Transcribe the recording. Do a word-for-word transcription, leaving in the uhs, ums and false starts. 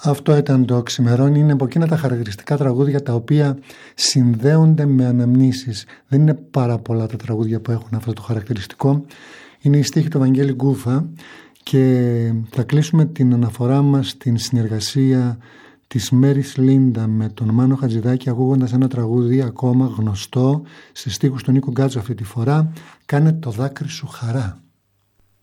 Αυτό ήταν το «Ξημερώνει». Είναι από εκείνα τα χαρακτηριστικά τραγούδια τα οποία συνδέονται με αναμνήσεις. Δεν είναι πάρα πολλά τα τραγούδια που έχουν αυτό το χαρακτηριστικό. Είναι η στίχη του Βαγγέλη Γκούφα και θα κλείσουμε την αναφορά μας στην συνεργασία της Μέρις Λίντα με τον Μάνο Χατζηδάκη ακούγοντας ένα τραγούδι ακόμα γνωστό σε στίχους του Νίκου Γκάτσου αυτή τη φορά. «Κάνε το δάκρυ σου χαρά».